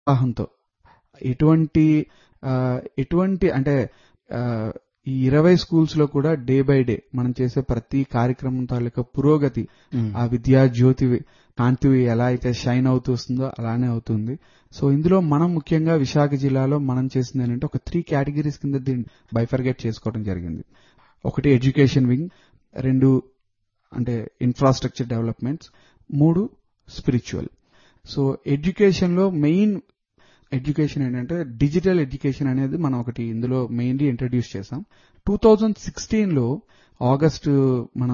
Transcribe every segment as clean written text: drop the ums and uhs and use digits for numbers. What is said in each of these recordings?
ఉత్సాహంతో ఎటువంటి అంటే ఈ 20 స్కూల్స్ లో కూడా డే బై డే మనం చేసే ప్రతి కార్యక్రమం తాలూకా పురోగతి ఆ విద్యా జ్యోతి కాంతి ఎలా అయితే షైన్ అవుతూ వస్తుందో అలానే అవుతుంది. సో ఇందులో మనం ముఖ్యంగా విశాఖ జిల్లాలో మనం చేసింది ఏంటంటే ఒక 3 కేటగిరీస్ కింద దీన్ని బైఫర్గేట్ చేసుకోవడం జరిగింది. ఒకటి ఎడ్యుకేషన్ వింగ్, 2 అంటే infrastructure developments, 3 spiritual. So education లో మెయిన్ ఎడ్యుకేషన్ ఏంటంటే డిజిటల్ ఎడ్యుకేషన్ అనేది మనం ఒకటి ఇందులో మెయిన్లీ ఇంట్రడ్యూస్ చేసాం. 2016లో ఆగస్టు మన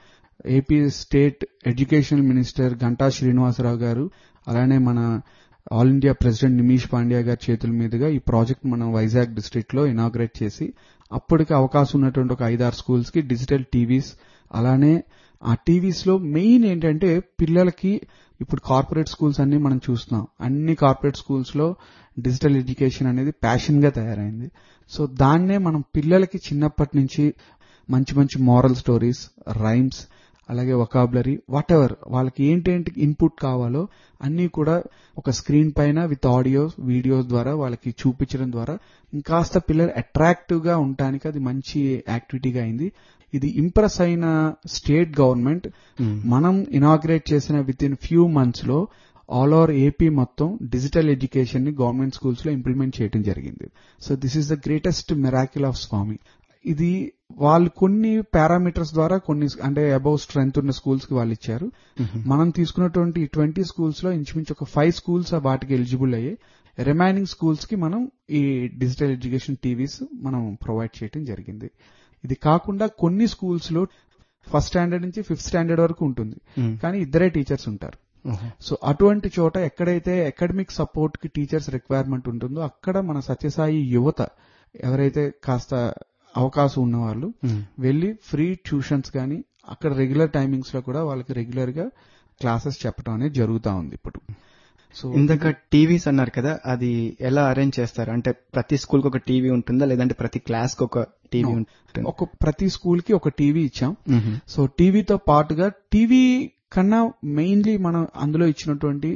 AP state educational minister Ganta Srinivasarao గారు అలానే మన ఆల్ ఇండియా ప్రెసిడెంట్ నిమీష్ పాండ్యా గారి చేతుల మీదుగా ఈ ప్రాజెక్ట్ మనం వైజాగ్ డిస్ట్రిక్ట్ లో ఇనాగ్రేట్ చేసి అప్పటికి అవకాశం ఉన్నటువంటి ఒక 5-6 స్కూల్స్ కి డిజిటల్ టీవీస్, అలానే ఆ టీవీస్ లో మెయిన్ ఏంటంటే పిల్లలకి ఇప్పుడు కార్పొరేట్ స్కూల్స్ అన్ని మనం చూస్తున్నాం. అన్ని కార్పొరేట్ స్కూల్స్ లో డిజిటల్ ఎడ్యుకేషన్ అనేది ప్యాషన్ గా తయారైంది. సో దాన్నే మనం పిల్లలకి చిన్నప్పటి నుంచి మంచి మంచి మోరల్ స్టోరీస్, రైమ్స్, అలాగే వొకాబులరీ, వాట్ ఎవర్ వాళ్ళకి ఏంటేంటి ఇన్పుట్ కావాలో అన్ని కూడా ఒక స్క్రీన్ పైన విత్ ఆడియోస్, వీడియోస్ ద్వారా వాళ్ళకి చూపించడం ద్వారా ఇంకాస్త పిల్లలు అట్రాక్టివ్ గా ఉండటానికి అది మంచి యాక్టివిటీగా అయింది. ఇది ఇంప్రెస్ అయిన స్టేట్ గవర్నమెంట్ మనం ఇనాగ్రేట్ చేసిన విత్ ఇన్ ఫ్యూ మంత్స్ లో ఆల్ ఓవర్ ఏపీ మొత్తం డిజిటల్ ఎడ్యుకేషన్ ని గవర్నమెంట్ స్కూల్స్ లో ఇంప్లిమెంట్ చేయడం జరిగింది. So this is the greatest miracle of స్వామి. ఇది వాళ్ళు కొన్ని పారామీటర్స్ ద్వారా కొన్ని అంటే అబౌవ్ స్ట్రెంగ్త్ ఉన్న స్కూల్స్ కి వాళ్ళు ఇచ్చారు. మనం తీసుకున్నటువంటి 20 స్కూల్స్ లో ఇంచుమించు ఒక 5 స్కూల్స్ వాటికి ఎలిజిబుల్ అయ్యాయి. రిమైనింగ్ స్కూల్స్ కి మనం ఈ డిజిటల్ ఎడ్యుకేషన్ టీవీస్ మనం ప్రొవైడ్ చేయడం జరిగింది. ఇది కాకుండా కొన్ని స్కూల్స్ లో ఫస్ట్ స్టాండర్డ్ నుంచి 5th స్టాండర్డ్ వరకు ఉంటుంది, కానీ 2 టీచర్స్ ఉంటారు. సో అటువంటి చోట ఎక్కడైతే అకాడమిక్ సపోర్ట్ కి టీచర్స్ రిక్వైర్మెంట్ ఉంటుందో అక్కడ మన సత్యసాయి యువత ఎవరైతే కాస్త అవకాశం ఉన్న వాళ్ళు వెళ్లి ఫ్రీ ట్యూషన్స్ కానీ అక్కడ రెగ్యులర్ టైమింగ్స్ లో కూడా వాళ్ళకి రెగ్యులర్ గా క్లాసెస్ చెప్పడం అనేది జరుగుతా ఉంది ఇప్పుడు. సో ఇందాక టీవీస్ అన్నారు కదా, అది ఎలా అరేంజ్ చేస్తారు? అంటే ప్రతి స్కూల్ కి ఒక టీవీ ఉంటుందా, లేదంటే ప్రతి క్లాస్ కి ఒక టీవీ ఉంటుంది? ప్రతి స్కూల్ కి ఒక టీవీ ఇచ్చాం. సో టీవీతో పాటుగా టీవీ కన్నా మెయిన్లీ మనం అందులో ఇచ్చినటువంటి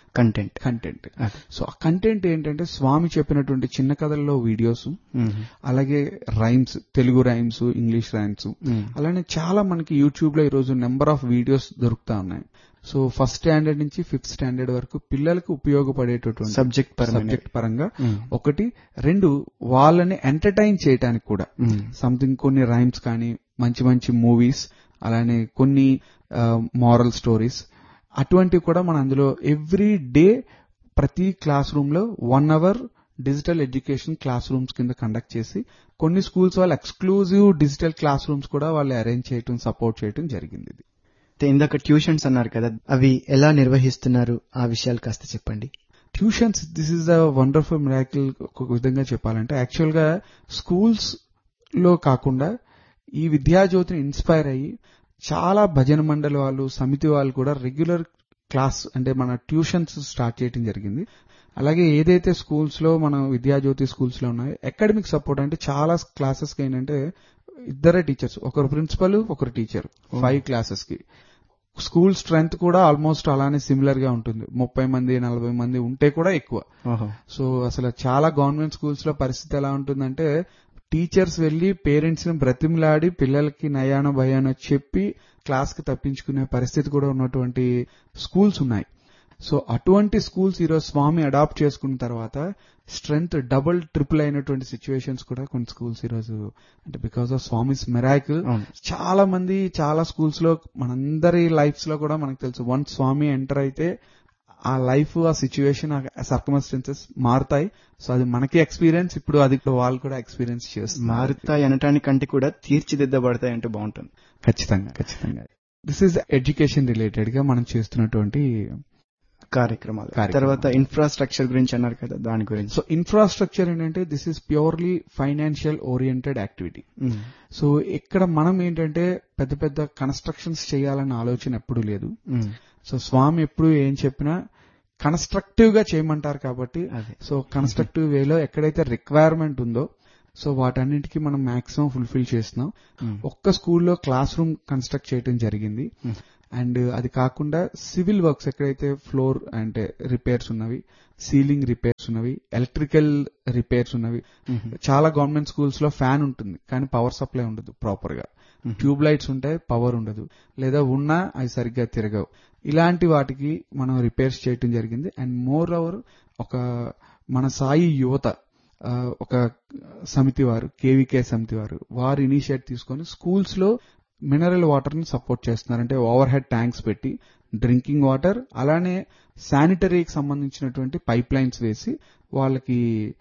కంటెంట్. సో ఆ కంటెంట్ ఏంటంటే స్వామి చెప్పినటువంటి చిన్న కథల్లో వీడియోస్, అలాగే rhymes, Telugu rhymes, English rhymes, అలానే చాలా మనకి యూట్యూబ్ లో ఈరోజు నెంబర్ ఆఫ్ వీడియోస్ దొరుకుతా ఉన్నాయి. సో ఫస్ట్ స్టాండర్డ్ నుంచి 5th స్టాండర్డ్ వరకు పిల్లలకు ఉపయోగపడేటటువంటి సబ్జెక్ట్ పరంగా ఒకటి, 2 వాళ్ళని ఎంటర్టైన్ చేయడానికి కూడా సంథింగ్ కొన్ని రైమ్స్ కానీ మంచి మంచి మూవీస్, అలానే కొన్ని మోరల్ స్టోరీస్ అటువంటివి కూడా మనం అందులో ఎవ్రీ డే ప్రతి క్లాస్ రూమ్ లో 1 hour digital education class rooms కింద కండక్ట్ చేసి కొన్ని స్కూల్స్ వాళ్ళు ఎక్స్క్లూజివ్ డిజిటల్ క్లాస్ రూమ్స్ కూడా వాళ్ళు అరేంజ్ చేయడం, సపోర్ట్ చేయడం జరిగింది. ఇందాక ట్యూషన్స్ అన్నారు కదా, అవి ఎలా నిర్వహిస్తున్నారు? ఆ విషయాలు కాస్త చెప్పండి. Tuitions, this is the wonderful miracle. ఒక విధంగా చెప్పాలంటే యాక్చువల్ గా స్కూల్స్ లో కాకుండా ఈ విద్యాజ్యోతిని ఇన్స్పైర్ అయ్యి చాలా భజన మండలి వాళ్ళు, సమితి వాళ్ళు కూడా రెగ్యులర్ క్లాస్ అంటే మన ట్యూషన్స్ స్టార్ట్ చేయడం జరిగింది. అలాగే ఏదైతే స్కూల్స్ లో మన విద్యాజ్యోతి స్కూల్స్ లో ఉన్నాయో అకాడమిక్ సపోర్ట్ అంటే చాలా క్లాసెస్ కి ఏంటంటే 2 టీచర్స్, ఒకరు ప్రిన్సిపల్, ఒకరు టీచర్ 5 క్లాసెస్ కి. స్కూల్ స్ట్రెంగ్త్ కూడా ఆల్మోస్ట్ అలానే సిమిలర్ గా ఉంటుంది. 30 మంది 40 మంది ఉంటే కూడా ఎక్కువ. సో అసలు చాలా గవర్నమెంట్ స్కూల్స్ లో పరిస్థితి ఎలా ఉంటుందంటే టీచర్స్ వెళ్లి పేరెంట్స్ ని బ్రతిమలాడి పిల్లలకి నయానో భయానో చెప్పి క్లాస్ కి తప్పించుకునే పరిస్థితి కూడా ఉన్నటువంటి స్కూల్స్ ఉన్నాయి. సో అటువంటి స్కూల్స్ ఈరోజు స్వామి అడాప్ట్ చేసుకున్న తర్వాత స్ట్రెంగ్త్ డబుల్ ట్రిపుల్ అయినటువంటి సిచ్యువేషన్స్ కూడా కొన్ని స్కూల్స్ ఈరోజు అంటే బికాస్ ఆఫ్ స్వామిస్ మిరాకిల్ చాలా మంది చాలా స్కూల్స్ లో మనందరి లైఫ్స్ లో కూడా మనకు తెలుసు, వన్స్ స్వామి ఎంటర్ అయితే ఆ లైఫ్, ఆ సిచ్యువేషన్, ఆ సర్కమ్స్టాన్సెస్ మారుతాయి. సో అది మనకి ఎక్స్పీరియన్స్, ఇప్పుడు అది వాళ్ళు కూడా ఎక్స్పీరియన్స్ చేస్తారు. మారుతాయి అనటానికంటే కూడా తీర్చిదిద్దబడతాయి అంటే బాగుంటుంది. ఖచ్చితంగా దిస్ ఈజ్ ఎడ్యుకేషన్ రిలేటెడ్ గా మనం చేస్తున్నటువంటి కార్యక్రమాలు. తర్వాత ఇన్ఫ్రాస్ట్రక్చర్ గురించి అన్నారు కదా, దాని గురించి. సో ఇన్ఫ్రాస్ట్రక్చర్ ఏంటంటే this is purely financial oriented activity. So ఇక్కడ మనం ఏంటంటే పెద్ద పెద్ద కన్స్ట్రక్షన్స్ చేయాలన్న ఆలోచన ఎప్పుడూ లేదు. సో స్వామి ఎప్పుడు ఏం చెప్పినా కన్స్ట్రక్టివ్ గా చేయమంటారు కాబట్టి, సో కన్స్ట్రక్టివ్ వేలో ఎక్కడైతే రిక్వైర్మెంట్ ఉందో సో వాటన్నిటికీ మనం మాక్సిమం ఫుల్ఫిల్ చేస్తున్నాం. ఒక్క స్కూల్లో క్లాస్ రూమ్ కన్స్ట్రక్ట్ చేయడం జరిగింది. అండ్ అది కాకుండా సివిల్ వర్క్స్ ఎక్కడైతే ఫ్లోర్ అంటే రిపేర్స్ ఉన్నవి, సీలింగ్ రిపేర్స్ ఉన్నవి, ఎలక్ట్రికల్ రిపేర్స్ ఉన్నవి. చాలా గవర్నమెంట్ స్కూల్స్ లో ఫ్యాన్ ఉంటుంది కానీ పవర్ సప్లై ఉండదు ప్రాపర్ గా, ట్యూబ్ లైట్స్ ఉంటాయి పవర్ ఉండదు, లేదా ఉన్నా అవి సరిగ్గా తిరగవు. ఇలాంటి వాటికి మనం రిపేర్స్ చేయటం జరిగింది. అండ్ మోర్ ఓవర్ మన సాయి యువత ఒక సమితి వారు, కేవీకే సమితి వారు ఇనిషియేట్ తీసుకొని స్కూల్స్ లో మినరల్ వాటర్ ని సపోర్ట్ చేస్తున్నారు. అంటే ఓవర్ హెడ్ ట్యాంక్స్ పెట్టి డ్రింకింగ్ వాటర్, అలానే శానిటరీకి సంబంధించినటువంటి పైప్ లైన్స్ వేసి వాళ్ళకి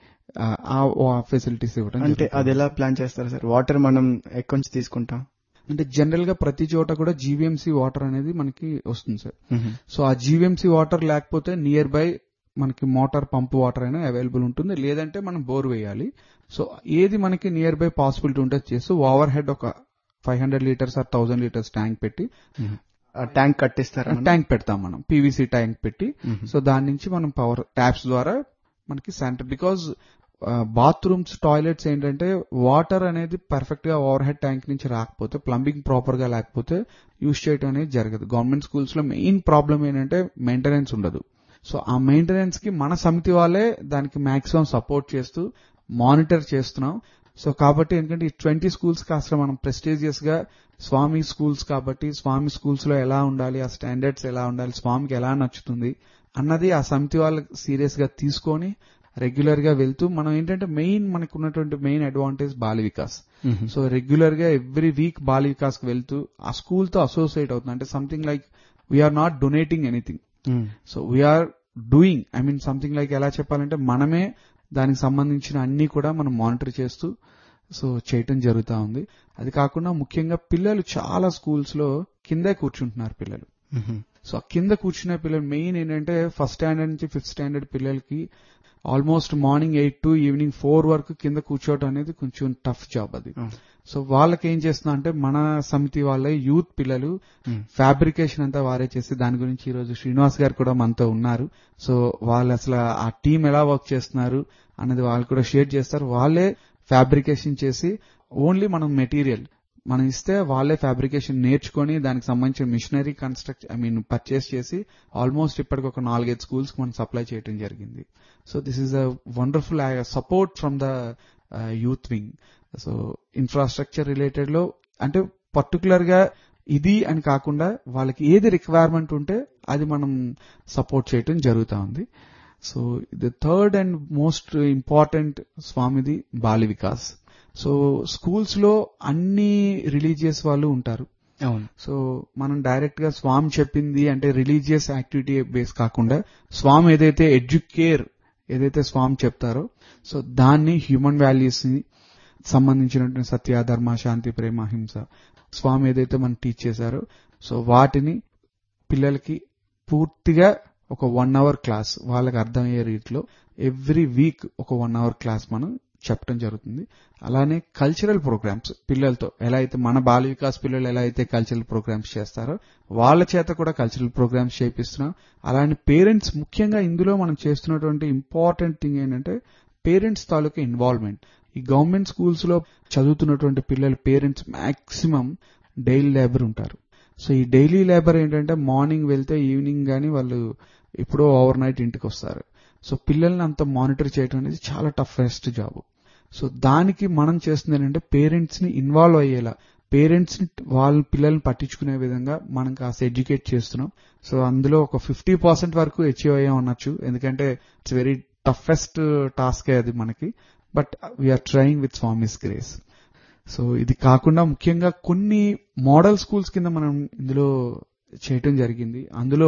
ఫెసిలిటీస్ ఇవ్వడం. అంటే అది ఎలా ప్లాన్ చేస్తారు సార్? వాటర్ మనం ఎక్కడి నుంచి తీసుకుంటాం? అంటే జనరల్ గా ప్రతి చోట కూడా జీవీఎంసీ వాటర్ అనేది మనకి వస్తుంది సార్. సో ఆ జీవీఎంసీ వాటర్ లేకపోతే నియర్ బై మనకి మోటార్ పంప్ వాటర్ అయినా అవైలబుల్ ఉంటుంది, లేదంటే మనం బోర్ వేయాలి. సో ఏది మనకి నియర్ బై పాసిబిలిటీ ఉంటే చేస్తూ ఓవర్ హెడ్ ఒక 500 లీటర్స్ ఆర్ 1000 లీటర్స్ ట్యాంక్ పెట్టి, ట్యాంక్ కట్టిస్తారా? ట్యాంక్ పెడతాం మనం, పీవీసీ ట్యాంక్ పెట్టి. సో దాని నుంచి మనం పవర్ ట్యాప్స్ ద్వారా మనకి శానిటరీ, బికాజ్ బాత్రూమ్స్ టాయిలెట్స్ ఏంటంటే వాటర్ అనేది పర్ఫెక్ట్ గా ఓవర్ హెడ్ ట్యాంక్ నుంచి రాకపోతే, ప్లంబింగ్ ప్రాపర్ గా లేకపోతే యూజ్ చేయడం అనేది జరగదు. గవర్నమెంట్ స్కూల్స్ లో మెయిన్ ప్రాబ్లం ఏంటంటే మెయింటెనెన్స్ ఉండదు. సో ఆ మెయింటెనెన్స్ కి మన సమితి వాళ్ళే దానికి మాక్సిమం సపోర్ట్ చేస్తూ మానిటర్ చేస్తున్నాం. సో కాబట్టి ఎందుకంటే ఈ 20 స్కూల్స్ కి అసలు మనం ప్రెస్టీజియస్ గా స్వామి స్కూల్స్ కాబట్టి స్వామి స్కూల్స్ లో ఎలా ఉండాలి, ఆ స్టాండర్డ్స్ ఎలా ఉండాలి, స్వామికి ఎలా నచ్చుతుంది అన్నది ఆ సమితి వాళ్ళకి సీరియస్ గా తీసుకొని రెగ్యులర్ గా వెళ్తూ, మనం ఏంటంటే మెయిన్ మనకు ఉన్నటువంటి main advantage Bala Vikas. So regular గా ఎవ్రీ వీక్ బాల వికాస్ కి వెళ్తూ ఆ స్కూల్ తో అసోసియేట్ అవుతుంది. అంటే something like we are not donating anything, so we are doing, I mean something like ఎలా చెప్పాలంటే మనమే దానికి సంబంధించిన అన్ని కూడా మనం మానిటర్ చేస్తూ సో చేయటం జరుగుతూ ఉంది. అది కాకుండా ముఖ్యంగా పిల్లలు చాలా స్కూల్స్ లో కిందే కూర్చుంటున్నారు పిల్లలు. సో కింద కూర్చునే పిల్లలు మెయిన్ ఏంటంటే ఫస్ట్ స్టాండర్డ్ నుంచి 5th స్టాండర్డ్ పిల్లలకి ఆల్మోస్ట్ మార్నింగ్ 8 to ఈవినింగ్ 4 వరకు కింద కూర్చోవడం అనేది కొంచెం టఫ్ జాబ్ అది. సో వాళ్ళకి ఏం చేస్తున్నా అంటే మన సమితి వాళ్ళ యూత్ పిల్లలు ఫ్యాబ్రికేషన్ అంతా వారే చేసి, దాని గురించి ఈ రోజు శ్రీనివాస్ గారు కూడా మనతో ఉన్నారు. సో వాళ్ళు అసలు ఆ టీం ఎలా వర్క్ చేస్తున్నారు అన్నది వాళ్ళు కూడా షేర్ చేస్తారు. వాళ్ళే ఫ్యాబ్రికేషన్ చేసి ఓన్లీ మనం మెటీరియల్ మనం ఇస్తే వాళ్ళే ఫ్యాబ్రికేషన్ నేర్చుకొని దానికి సంబంధించిన మిషనరీ పర్చేస్ చేసి ఆల్మోస్ట్ ఇప్పటికి ఒక 4-5 స్కూల్స్ కి మనం సప్లై చేయడం జరిగింది. So this is a wonderful support from the youth wing. So infrastructure related లో అంటే పర్టికులర్ గా ఇది అని కాకుండా వాళ్ళకి ఏది రిక్వైర్మెంట్ ఉంటే అది మనం సపోర్ట్ చేయటం జరుగుతా ఉంది. So the third and most important స్వామిది బాల వికాస్. సో స్కూల్స్ లో అన్ని రిలీజియస్ వాళ్ళు ఉంటారు. అవును. సో మనం డైరెక్ట్ గా స్వామి చెప్పింది అంటే రిలీజియస్ యాక్టివిటీ బేస్ కాకుండా స్వామి ఏదైతే ఎడ్యుకేర్ ఏదైతే స్వామి చెప్తారో సో దాన్ని హ్యూమన్ వాల్యూస్ ని సంబంధించినటువంటి సత్య, ధర్మ, శాంతి, ప్రేమ, అహింస స్వామి ఏదైతే మనం టీచ్ చేశారో సో వాటిని పిల్లలకి పూర్తిగా ఒక 1 hour క్లాస్ వాళ్ళకి అర్థమయ్యే రీతిలో ఎవ్రీ వీక్ ఒక 1 hour క్లాస్ మనం చెప్పడం జరుగుతుంది. అలానే కల్చరల్ ప్రోగ్రామ్స్ పిల్లలతో ఎలా అయితే మన బాల వికాస్ పిల్లలు ఎలా అయితే కల్చరల్ ప్రోగ్రామ్స్ చేస్తారో వాళ్ళ చేత కూడా కల్చరల్ ప్రోగ్రామ్స్ చేపిస్తున్నాం. అలానే పేరెంట్స్ ముఖ్యంగా ఇందులో మనం చేస్తున్నటువంటి ఇంపార్టెంట్ థింగ్ ఏంటంటే పేరెంట్స్ తాలూకా ఇన్వాల్వ్మెంట్. ఈ గవర్నమెంట్ స్కూల్స్ లో చదువుతున్నటువంటి పిల్లలు పేరెంట్స్ మాక్సిమం డైలీ లేబర్ ఉంటారు. సో ఈ డైలీ లేబర్ ఏంటంటే మార్నింగ్ వెళ్తే ఈవినింగ్ గానీ వాళ్ళు ఎప్పుడో ఓవర్ నైట్ ఇంటికి వస్తారు. సో పిల్లల్ని అంత మానిటర్ చేయడం అనేది చాలా టఫెస్ట్ జాబ్. సో దానికి మనం చేస్తుంది ఏంటంటే పేరెంట్స్ ని ఇన్వాల్వ్ అయ్యేలా, పేరెంట్స్ ని వాళ్ళ పిల్లల్ని పట్టించుకునే విధంగా మనం కాస్త ఎడ్యుకేట్ చేస్తున్నాం. సో అందులో ఒక 50% వరకు అచీవ్ అయ్యాం అనొచ్చు. ఎందుకంటే ఇట్స్ వెరీ టఫెస్ట్ టాస్క్ అది మనకి, but we are trying with Swami's grace. So ఇది కాకుండా ముఖ్యంగా కొన్ని మోడల్ స్కూల్స్ కింద మనం ఇందులో చేయటం జరిగింది. అందులో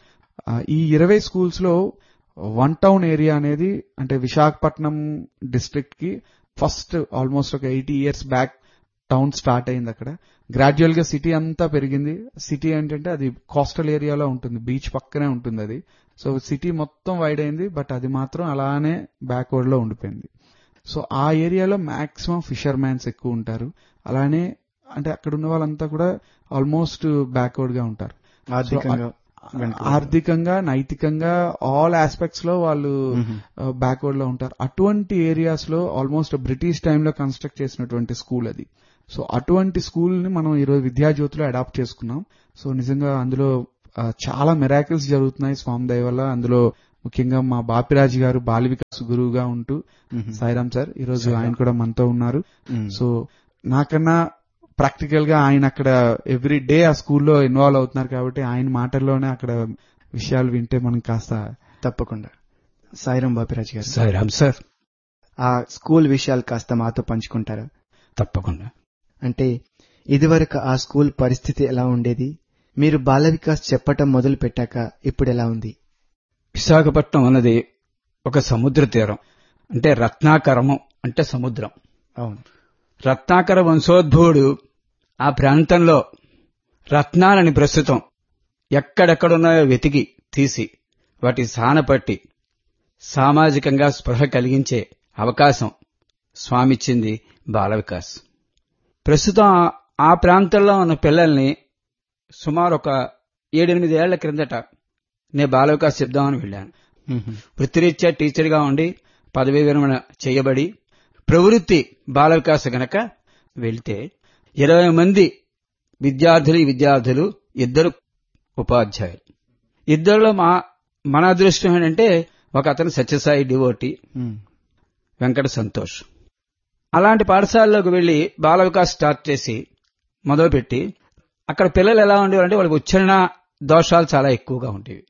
ఈ 20 స్కూల్స్ లో 1 town ఏరియా అనేది అంటే విశాఖపట్నం డిస్ట్రిక్ట్ కి ఫస్ట్ ఆల్మోస్ట్ ఒక 80 years బ్యాక్ టౌన్ స్టార్ట్ అయింది. అక్కడ గ్రాడ్యువల్ గా సిటీ అంతా పెరిగింది. సిటీ ఏంటంటే అది కోస్టల్ ఏరియాలో ఉంటుంది, బీచ్ పక్కనే ఉంటుంది అది. సో సిటీ మొత్తం వైడ్ అయింది, బట్ అది మాత్రం అలానే బ్యాక్వర్డ్ లో ఉండిపోయింది. సో ఆ ఏరియాలో మాక్సిమం ఫిషర్ మ్యాన్స్ ఎక్కువ ఉంటారు. అలానే అంటే అక్కడ ఉన్న వాళ్ళంతా కూడా ఆల్మోస్ట్ బ్యాక్వర్డ్ గా ఉంటారు. ఆర్థికంగా, నైతికంగా ఆల్ ఆస్పెక్ట్స్ లో వాళ్ళు బ్యాక్వర్డ్ లో ఉంటారు. అటువంటి ఏరియాస్ లో ఆల్మోస్ట్ బ్రిటిష్ టైంలో కన్స్ట్రక్ట్ చేసినటువంటి స్కూల్ అది. సో అటువంటి స్కూల్ ని మనం ఈరోజు విద్యాజ్యోతిలో అడాప్ట్ చేసుకున్నాం. సో నిజంగా అందులో చాలా మిరాకిల్స్ జరుగుతున్నాయి స్వామి దయ వల్ల. అందులో ముఖ్యంగా మా బాపిరాజు గారు బాల వికాస్ గురువుగా ఉంటూ, సాయిరామ్ సార్ ఈరోజు ఆయన కూడా మనతో ఉన్నారు. సో నాకన్నా ప్రాక్టికల్ గా ఆయన అక్కడ ఎవ్రీ డే ఆ స్కూల్లో ఇన్వాల్వ్ అవుతున్నారు కాబట్టి ఆయన మాటల్లోనే అక్కడ విషయాలు వింటే మనం కాస్త. తప్పకుండా. సాయిరామ్ బాపిరాజు గారు. సాయిరామ్ సార్. ఆ స్కూల్ విషయాలు కాస్త మాతో పంచుకుంటారా? తప్పకుండా. అంటే ఇదివరకు ఆ స్కూల్ పరిస్థితి ఎలా ఉండేది, మీరు బాల వికాస్ చెప్పటం మొదలు పెట్టాక ఇప్పుడు ఎలా ఉంది? విశాఖపట్నం అన్నది ఒక సముద్ర తీరం, అంటే రత్నాకరము అంటే సముద్రం. అవును. రత్నాకర వంశోద్భవుడు ఆ ప్రాంతంలో రత్నాలని ప్రస్తుతం ఎక్కడెక్కడున్నాయో వెతికి తీసి వాటి సానపట్టి సామాజికంగా స్పృహ కలిగించే అవకాశం స్వామిచ్చింది బాల వికాస్. ప్రస్తుతం ఆ ప్రాంతంలో ఉన్న పిల్లల్ని సుమారు ఒక 7-8 ఏళ్ల క్రిందట నేను బాల వికాస్ చెప్దామని వెళ్ళాను. వృత్తిరీత్యా టీచర్గా ఉండి పదవీ విరమణ చేయబడి ప్రవృత్తి బాల వికాస్ గనక వెళ్తే 20 మంది విద్యార్థులు 2 ఉపాధ్యాయులు. ఇద్దరిలో మన అదృష్టం ఏంటంటే ఒక అతను సత్యసాయి డివోటి, వెంకట సంతోష్. అలాంటి పాఠశాలలోకి వెళ్లి బాల వికాస్ స్టార్ట్ చేసి మొదలుపెట్టి అక్కడ పిల్లలు ఎలా ఉండేవారంటే వాళ్ళకి ఉచ్చారణ దోషాలు చాలా ఎక్కువగా ఉండేవి.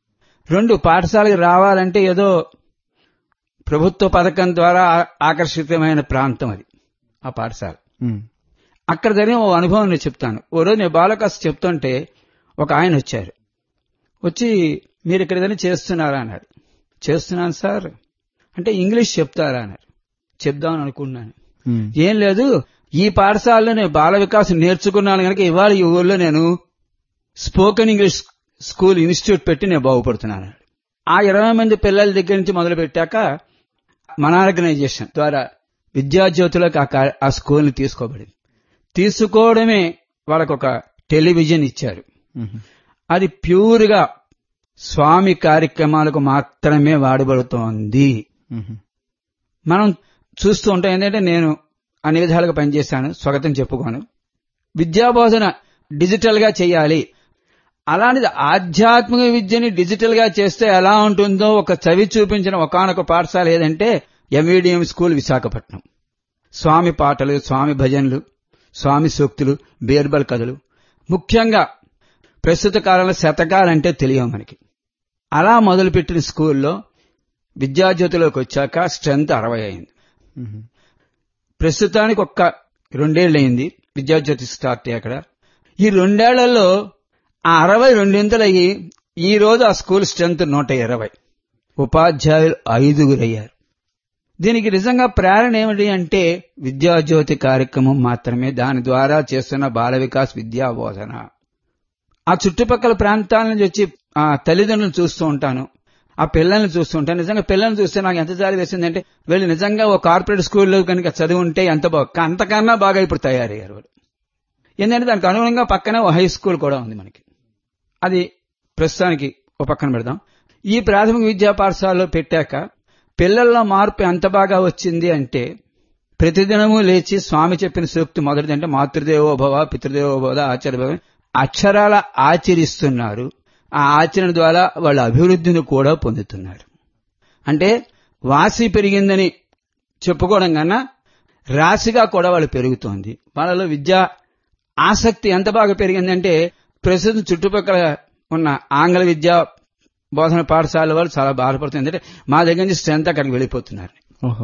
2 పాఠశాలకు రావాలంటే ఏదో ప్రభుత్వ పథకం ద్వారా ఆకర్షితమైన ప్రాంతం అది ఆ పాఠశాల. అక్కడ జరిగిన ఓ అనుభవం నేను చెప్తాను. ఓ రోజు నేను బాల వికాస్ చెప్తుంటే ఒక ఆయన వచ్చారు. వచ్చి మీరు ఇక్కడ ఏదైనా చేస్తున్నారా అన్నాడు. చేస్తున్నాను సార్ అంటే ఇంగ్లీష్ చెప్తారా అన్నారు. చెప్దామని అనుకున్నాను. ఏం లేదు, ఈ పాఠశాలలో నేను బాల వికాసం నేర్చుకున్నాను కనుక ఇవాళ ఈ ఊళ్ళో నేను స్పోకెన్ ఇంగ్లీష్ స్కూల్ ఇన్స్టిట్యూట్ పెట్టి నేను బాగుపడుతున్నాను. ఆ 20 మంది పిల్లల దగ్గర నుంచి మొదలు పెట్టాక మన ఆర్గనైజేషన్ ద్వారా విద్యాజ్యోతిలోకి ఆ స్కూల్ని తీసుకోబడింది. తీసుకోవడమే వాళ్ళకు ఒక టెలివిజన్ ఇచ్చారు. అది ప్యూర్గా స్వామి కార్యక్రమాలకు మాత్రమే వాడబడుతోంది. మనం చూస్తూ ఉంటాం. ఏంటంటే నేను అన్ని విధాలుగా పనిచేశాను, స్వాగతం చెప్పుకోను. విద్యాబోధన డిజిటల్ గా చేయాలి, అలాంటిది ఆధ్యాత్మిక విద్యని డిజిటల్ గా చేస్తే ఎలా ఉంటుందో ఒక చవి చూపించిన ఒకానొక పాఠశాల ఏదంటే ఎంవిడిఎం స్కూల్ విశాఖపట్నం. స్వామి పాటలు, స్వామి భజనలు, స్వామి సూక్తులు, బీర్బల్ కథలు, ముఖ్యంగా ప్రస్తుత కాలంలో శతకాలంటే తెలియవు మనకి. అలా మొదలుపెట్టిన స్కూల్లో విద్యాజ్యోతిలోకి వచ్చాక స్ట్రెంత్ 60 అయింది. ప్రస్తుతానికి 2 ఏళ్లయింది విద్యాజ్యోతి స్టార్ట్ అక్కడ. ఈ 2 ఏళ్లలో ఆ 60 రెండింతలయ్యి ఈ రోజు ఆ స్కూల్ స్ట్రెంత్ 120. ఉపాధ్యాయులు 5 అయ్యారు. దీనికి నిజంగా ప్రేరణ ఏమిటి అంటే విద్యాజ్యోతి కార్యక్రమం మాత్రమే. దాని ద్వారా చేస్తున్న బాల వికాస్ విద్యా బోధన. ఆ చుట్టుపక్కల ప్రాంతాల నుంచి వచ్చి ఆ తల్లిదండ్రులను చూస్తూ ఉంటాను, ఆ పిల్లల్ని చూస్తూ ఉంటాను. నిజంగా పిల్లల్ని చూస్తే నాకు ఎంత జాలి వేసిందంటే వీళ్ళు నిజంగా ఓ కార్పొరేట్ స్కూల్లో కనుక చదివి ఉంటే ఎంత అంతకన్నా బాగా ఇప్పుడు తయారయ్యారు వాళ్ళు. ఏంటంటే దానికి అనుగుణంగా పక్కనే ఓ హై స్కూల్ కూడా ఉంది మనకి. అది ప్రస్తుతానికి ఓ పక్కన పెడదాం. ఈ ప్రాథమిక విద్యా పాఠశాలలో పెట్టాక పిల్లల్లో మార్పు ఎంత బాగా వచ్చింది అంటే ప్రతిదినము లేచి స్వామి చెప్పిన సూక్తి మొదటిది అంటే మాతృదేవోభవ పితృదేవోభవ ఆచార్యభవ అక్షరాల ఆచరిస్తున్నారు. ఆ ఆచరణ ద్వారా వాళ్ళ అభివృద్ధిని కూడా పొందుతున్నారు. అంటే వాసి పెరిగిందని చెప్పుకోవడం కన్నా రాశిగా కూడా వాళ్ళు పెరుగుతోంది. వాళ్ళలో విద్యా ఆసక్తి ఎంత బాగా పెరిగిందంటే ప్రస్తుతం చుట్టుపక్కల ఉన్న ఆంగ్ల విద్యా బోధన పాఠశాల వాళ్ళు చాలా బాధపడుతుంది. అంటే మా దగ్గర నుంచి స్ట్రెంత్ అక్కడికి వెళ్ళిపోతున్నారు. ఓహో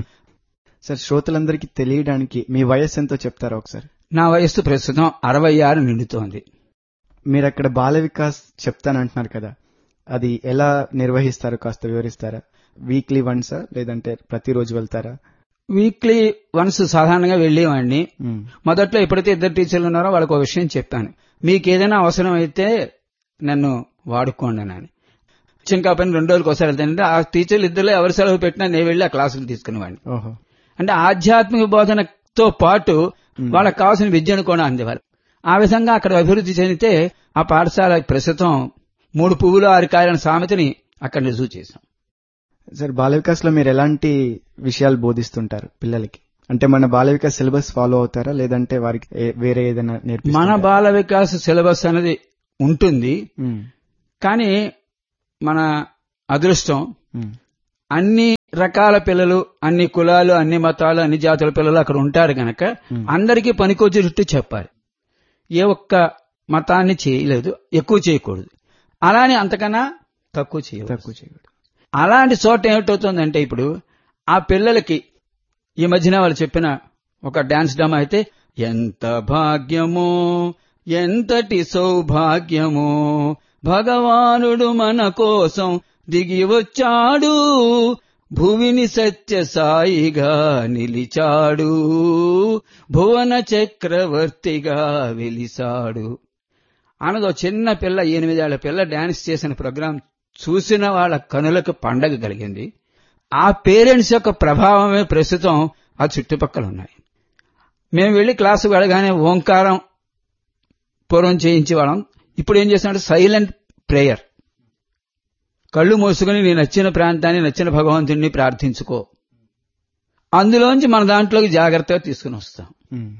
సార్, శ్రోతలందరికీ తెలియడానికి మీ వయస్సు ఎంతో చెప్తారా ఒకసారి? నా వయస్సు ప్రస్తుతం 66 నిండుతోంది. మీరు అక్కడ బాల వికాస్ చెప్తానంటున్నారు కదా, అది ఎలా నిర్వహిస్తారో కాస్త వివరిస్తారా? వీక్లీ వన్సా లేదంటే ప్రతిరోజు వెళ్తారా? వీక్లీ వన్స్ సాధారణంగా వెళ్లేవాడిని. మొదట్లో ఎప్పుడైతే 2 టీచర్లు ఉన్నారో వాళ్ళకు ఒక విషయం చెప్పాను, మీకు ఏదైనా అవసరం అయితే నన్ను వాడుకోండి అని. ఇంకా పని 2 రోజులకు ఒకసారి వెళ్తానంటే ఆ టీచర్లు ఇద్దరులో ఎవరి సెలవు పెట్టినా నేను వెళ్లి ఆ క్లాసులు తీసుకునేవాడిని. అంటే ఆధ్యాత్మిక బోధనతో పాటు వాళ్ళకి కావాల్సిన విద్యను కూడా అందేవారు. ఆ విధంగా అక్కడ అభివృద్ధి చెందితే ఆ పాఠశాల ప్రస్తుతం 3 పువ్వులు 6 కాయలైన సామెతని అక్కడ రుజువు చేశాం. సార్, బాల వికాస్ లో మీరు ఎలాంటి విషయాలు బోధిస్తుంటారు పిల్లలకి? అంటే మన బాల వికాస్ సిలబస్ ఫాలో అవుతారా, లేదంటే వారికి వేరే ఏదైనా మన నేర్పిస్తారా? బాల వికాస్ సిలబస్ అనేది ఉంటుంది. కానీ మన అదృష్టం అన్ని రకాల పిల్లలు, అన్ని కులాలు, అన్ని మతాలు, అన్ని జాతుల పిల్లలు అక్కడ ఉంటారు గనక అందరికీ పనికొచ్చేటట్టు చెప్పాలి. ఏ ఒక్క మతాన్ని చేయలేదు, ఎక్కువ చేయకూడదు, అలానే అంతకన్నా తక్కువ చేయకూడదు. అలాంటి చోట ఏమిటవుతుందంటే ఇప్పుడు ఆ పిల్లలకి ఈ మధ్యన వాళ్ళు చెప్పిన ఒక డాన్స్ డ్రామా అయితే ఎంత భాగ్యమో ఎంతటి సౌభాగ్యమో భగవానుడు మన కోసం దిగి వచ్చాడు, భువిని సత్య సాయిగా నిలిచాడు, భువన చక్రవర్తిగా వెలిసాడు అన్నదో చిన్న పిల్ల, 8 ఏళ్ల పిల్ల డాన్స్ చేసిన ప్రోగ్రాం చూసిన వాళ్ళ కనులకు పండగ కలిగింది. ఆ పేరెంట్స్ యొక్క ప్రభావమే ప్రస్తుతం ఆ చుట్టుపక్కల ఉన్నాయి. మేము వెళ్లి క్లాసు వెళ్ళగానే ఓంకారం పూర్వం చేయించేవాళ్ళం. ఇప్పుడు ఏం చేస్తున్నాడు, సైలెంట్ ప్రేయర్. కళ్ళు మూసుకుని నీ నచ్చిన ప్రాంతాన్ని, నచ్చిన భగవంతుడిని ప్రార్థించుకో, అందులోంచి మన దాంట్లోకి జాగ్రత్తగా తీసుకుని వస్తాం.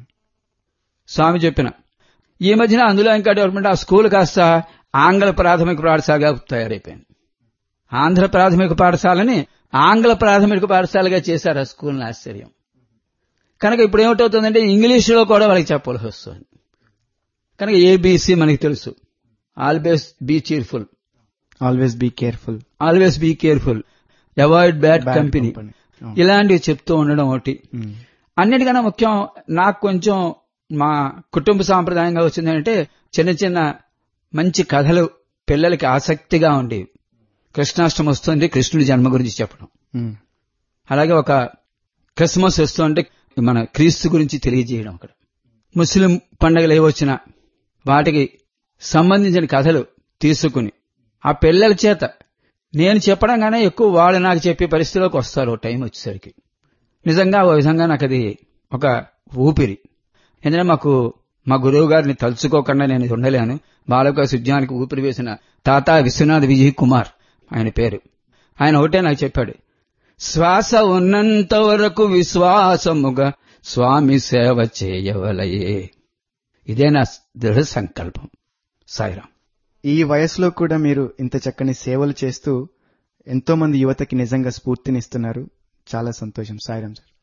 స్వామి చెప్పిన ఈ మధ్యన అందులో ఇంకా డెవలప్మెంట్, ఆ స్కూల్ కాస్త ఆంగ్ల ప్రాథమిక పాఠశాలగా తయారైపోయింది. ఆంధ్ర ప్రాథమిక పాఠశాలని ఆంగ్ల ప్రాథమిక పాఠశాలగా చేశారు ఆ స్కూల్ని. ఆశ్చర్యం. కనుక ఇప్పుడు ఏమిటవుతుందంటే ఇంగ్లీష్లో కూడా వాళ్ళకి చెప్పాల్సి వస్తుంది. కనుక ఏబీసీ మనకి తెలుసు. Always be cheerful, always be careful, always be careful, avoid bad company, ఇలాంటివి చెప్తూ ఉండడం ఒకటి. అన్నిటికన్నా ముఖ్యం నాకు కొంచెం మా కుటుంబ సాంప్రదాయంగా వచ్చిందంటే చిన్న చిన్న మంచి కథలు పిల్లలకి ఆసక్తిగా ఉండేవి. కృష్ణాష్టమి వస్తుంది, కృష్ణుడి జన్మ గురించి చెప్పడం. అలాగే ఒక క్రిస్మస్ వస్తుంటే మన క్రీస్తు గురించి తెలియజేయడం. అక్కడ ముస్లిం పండుగలు ఏవొచ్చినా వాటికి సంబంధించిన కథలు తీసుకుని ఆ పిల్లల చేత నేను చెప్పడం గానే ఎక్కువ వాళ్ళు నాకు చెప్పే పరిస్థితిలోకి వస్తారు టైం వచ్చేసరికి. నిజంగా ఓ విధంగా నాకు అది ఒక ఊపిరి. ఎందుకంటే మా గురువు గారిని తలుచుకోకుండా నేను ఉండలేను. బాలవికాస్ ఉద్యానికి ఊపిరి వేసిన తాత విశ్వనాథ్ విజయ్ కుమార్ ఆయన పేరు. ఆయన ఒకటే నాకు చెప్పాడు, శ్వాస ఉన్నంత వరకు విశ్వాసముగా స్వామి సేవ చేయవలయే. ఇదే నా దృఢ సంకల్పం. సాయిరాం. ఈ వయసులో కూడా మీరు ఇంత చక్కని సేవలు చేస్తూ ఎంతో మంది యువతకి నిజంగా స్ఫూర్తినిస్తున్నారు. చాలా సంతోషం. సాయిరాం సార్.